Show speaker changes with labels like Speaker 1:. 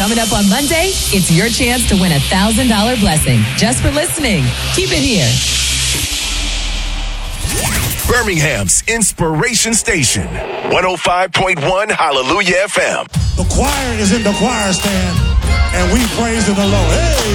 Speaker 1: Coming up on Monday, it's your chance to win a $1,000 blessing just for listening. Keep it here.
Speaker 2: Birmingham's Inspiration Station, 105.1 Hallelujah FM.
Speaker 3: The choir is in the choir stand, and we praise the Lord. Hey!